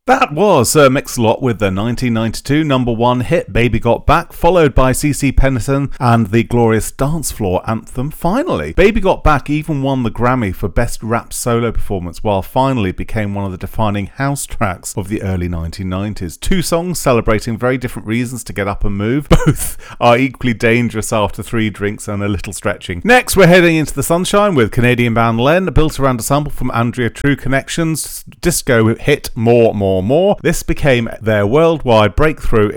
That was Sir Mix-a-Lot with the 1992 number one hit Baby Got Back, followed by CeCe Peniston and the glorious dance floor anthem Finally. Baby Got Back even won the Grammy for Best Rap Solo Performance, while Finally became one of the defining house tracks of the early 1990s. Two songs celebrating very different reasons to get up and move. Both are equally dangerous after 3 drinks and a little stretching. Next, we're heading into the sunshine with Canadian band Len, built around a sample from Andrea True Connections' disco hit More. This became their worldwide breakthrough